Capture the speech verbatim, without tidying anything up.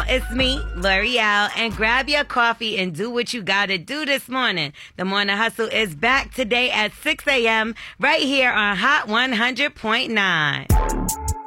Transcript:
it's me, L'Oreal, and grab your coffee and do what you gotta do this morning. The Morning Hustle is back today at six a.m. right here on Hot one hundred point nine.